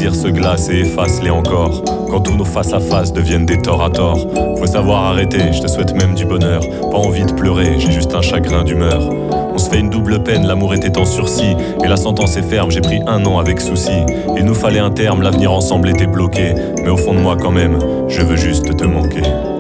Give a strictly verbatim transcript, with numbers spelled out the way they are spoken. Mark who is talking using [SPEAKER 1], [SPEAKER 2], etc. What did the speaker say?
[SPEAKER 1] plaisirs se glacent et effacent les encore. Quand tous nos face à face deviennent des torts à tort. Faut savoir arrêter, je te souhaite même du bonheur. Pas envie de pleurer, j'ai juste un chagrin d'humeur. On se fait une double peine, l'amour était en sursis. Et la sentence est ferme, j'ai pris un an avec souci. Il nous fallait un terme, l'avenir ensemble était bloqué. Mais au fond de moi quand même, je veux juste te manquer.